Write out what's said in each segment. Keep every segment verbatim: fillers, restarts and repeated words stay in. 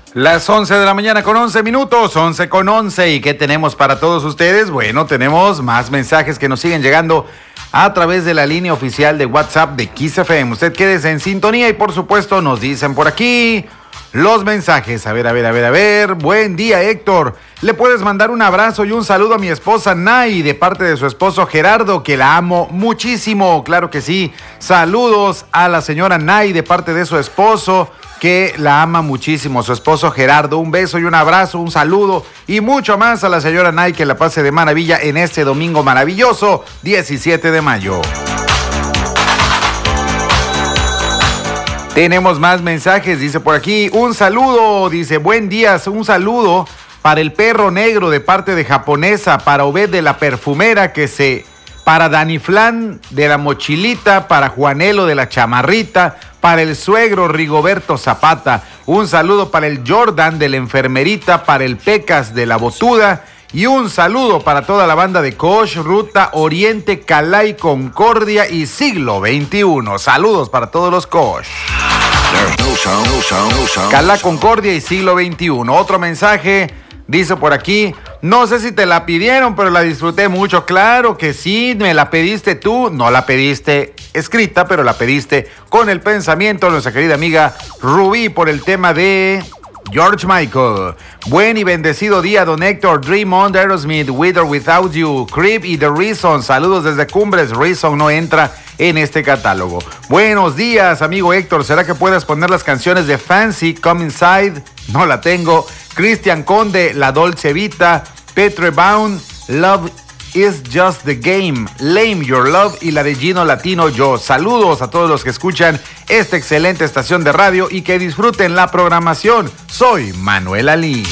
Las once de la mañana con once minutos, once con once. ¿Y qué tenemos para todos ustedes? Bueno, tenemos más mensajes que nos siguen llegando a través de la línea oficial de WhatsApp de Kiss F M. Usted quédese en sintonía y por supuesto nos dicen por aquí los mensajes. A ver, a ver, a ver, a ver. Buen día, Héctor. Le puedes mandar un abrazo y un saludo a mi esposa Nay de parte de su esposo Gerardo, que la amo muchísimo. Claro que sí. Saludos a la señora Nay de parte de su esposo, que la ama muchísimo, su esposo Gerardo. Un beso y un abrazo, un saludo y mucho más a la señora Nay, que la pase de maravilla en este domingo maravilloso, diecisiete de mayo. Tenemos más mensajes, dice por aquí, un saludo, dice, buen día, un saludo para el perro negro de parte de Japonesa, para Obed de la perfumera, que se, para Daniflán de la mochilita, para Juanelo de la chamarrita, para el suegro Rigoberto Zapata, un saludo para el Jordan de la enfermerita, para el Pecas de la botuda, y un saludo para toda la banda de Kosh, Ruta, Oriente, Calay, Concordia y Siglo veintiuno. Saludos para todos los Kosh. Calá, Concordia y Siglo veintiuno. Otro mensaje, dice por aquí, no sé si te la pidieron, pero la disfruté mucho. Claro que sí, me la pediste tú, no la pediste escrita, pero la pediste con el pensamiento de nuestra querida amiga Rubí por el tema de George Michael. Buen y bendecido día, don Héctor. Dream on, Aerosmith, With or Without You, Creep y The Reason. Saludos desde Cumbres. Reason no entra en este catálogo. Buenos días, amigo Héctor. ¿Será que puedes poner las canciones de Fancy, Come Inside? No la tengo. Cristian Conde, La Dolce Vita, Petre Bound, Love is Just the Game, Lame Your Love y la de Gino Latino Yo. Saludos a todos los que escuchan esta excelente estación de radio y que disfruten la programación. Soy Manuel Ali.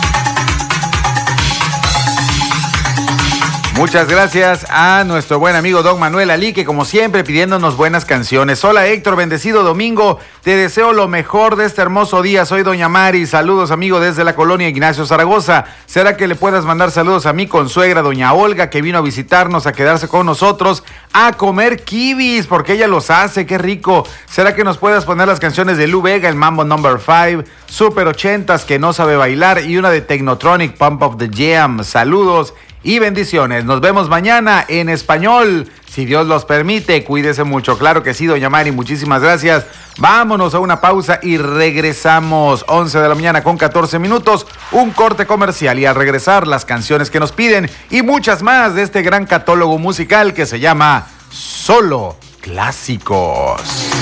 Muchas gracias a nuestro buen amigo don Manuel Ali, que como siempre pidiéndonos buenas canciones. Hola Héctor, bendecido domingo, te deseo lo mejor de este hermoso día. Soy doña Mari, saludos amigo desde la colonia Ignacio Zaragoza. ¿Será que le puedas mandar saludos a mi consuegra doña Olga, que vino a visitarnos, a quedarse con nosotros, a comer kibis, porque ella los hace, qué rico? ¿Será que nos puedas poner las canciones de Lu Vega, el Mambo Number five, Super ochentas, que no sabe bailar, y una de Technotronic, Pump of the Jam? Saludos y bendiciones. Nos vemos mañana en español, si Dios los permite. Cuídese mucho. Claro que sí, doña Mari, muchísimas gracias. Vámonos a una pausa y regresamos. once de la mañana con catorce minutos, un corte comercial, y al regresar las canciones que nos piden y muchas más de este gran catálogo musical que se llama Solo Clásicos.